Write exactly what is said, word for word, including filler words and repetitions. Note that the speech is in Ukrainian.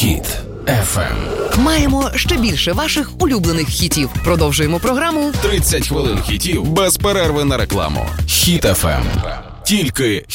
Хіт еф ем. Маємо ще більше ваших улюблених хітів. Продовжуємо програму тридцять хвилин хітів без перерви на рекламу. Хіт еф ем. Тільки